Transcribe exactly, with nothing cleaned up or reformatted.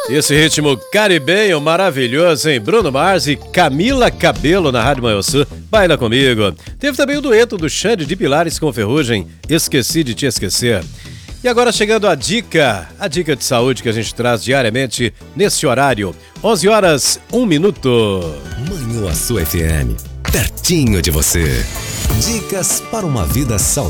Esse ritmo caribenho maravilhoso, hein? Bruno Mars e Camila Cabello na Rádio Manhuaçu. Baila comigo. Teve também o dueto do Xande de Pilares com Ferrugem, Esqueci de Te Esquecer. E agora chegando a dica, a dica de saúde que a gente traz diariamente nesse horário. onze horas, um minuto. Manhuaçu F M, pertinho de você. Dicas para uma vida saudável.